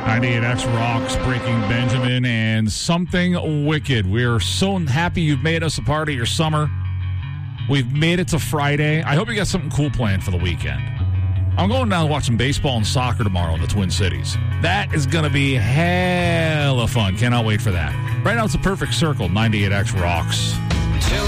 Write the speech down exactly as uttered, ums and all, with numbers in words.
ninety-eight X Rocks, Breaking Benjamin, and Something Wicked. We are so happy you've made us a part of your summer. We've made it to Friday. I hope you got something cool planned for the weekend. I'm going down to watch some baseball and soccer tomorrow in the Twin Cities. That is going to be hella fun. Cannot wait for that. Right now, it's a perfect circle. ninety-eight X Rocks.